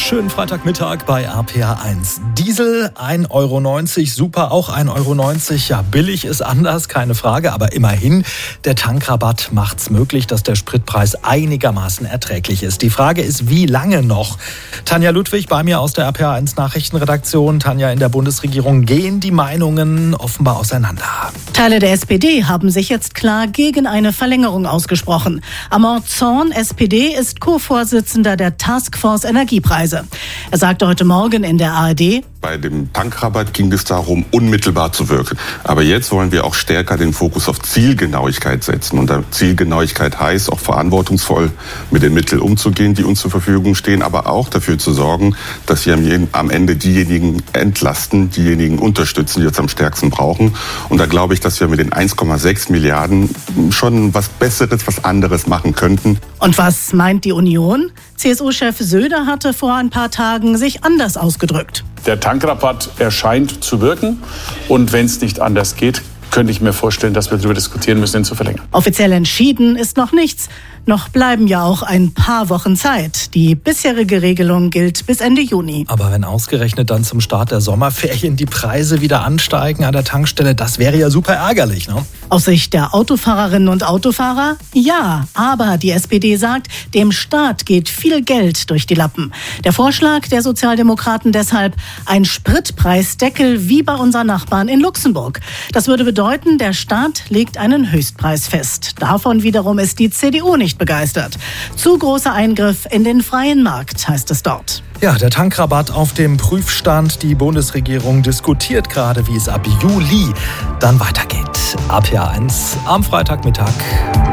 Schönen Freitagmittag bei RPA1. Diesel 1,90 Euro, super auch 1,90 Euro. Ja, billig ist anders, keine Frage, aber immerhin, der Tankrabatt macht's möglich, dass der Spritpreis einigermaßen erträglich ist. Die Frage ist, wie lange noch? Tanja Ludwig bei mir aus der RPA1 Nachrichtenredaktion. Tanja, in der Bundesregierung gehen die Meinungen offenbar auseinander. Teile der SPD haben sich jetzt klar gegen eine Verlängerung ausgesprochen. Armand Zorn, SPD, ist Co-Vorsitzender der Taskforce Energiepreise. Er sagte heute Morgen in der ARD: Bei dem Tankrabatt ging es darum, unmittelbar zu wirken. Aber jetzt wollen wir auch stärker den Fokus auf Zielgenauigkeit setzen. Und Zielgenauigkeit heißt auch verantwortungsvoll mit den Mitteln umzugehen, die uns zur Verfügung stehen, aber auch dafür zu sorgen, dass wir am Ende diejenigen entlasten, diejenigen unterstützen, die es am stärksten brauchen. Und da glaube ich, dass wir mit den 1,6 Milliarden schon was Besseres, was anderes machen könnten. Und was meint die Union? CSU-Chef Söder hatte vor ein paar Tagen sich anders ausgedrückt. Der Tankrabatt erscheint zu wirken. Und wenn es nicht anders geht, könnte ich mir vorstellen, dass wir darüber diskutieren müssen, ihn zu verlängern. Offiziell entschieden ist noch nichts. Noch bleiben ja auch ein paar Wochen Zeit. Die bisherige Regelung gilt bis Ende Juni. Aber wenn ausgerechnet dann zum Start der Sommerferien die Preise wieder ansteigen an der Tankstelle, das wäre ja super ärgerlich, ne? Aus Sicht der Autofahrerinnen und Autofahrer? Ja, aber die SPD sagt, dem Staat geht viel Geld durch die Lappen. Der Vorschlag der Sozialdemokraten deshalb: ein Spritpreisdeckel wie bei unseren Nachbarn in Luxemburg. Das würde bedeuten, der Staat legt einen Höchstpreis fest. Davon wiederum ist die CDU nicht begeistert. Zu großer Eingriff in den freien Markt, heißt es dort. Ja, der Tankrabatt auf dem Prüfstand. Die Bundesregierung diskutiert gerade, wie es ab Juli dann weitergeht. RPA1 am Freitagmittag.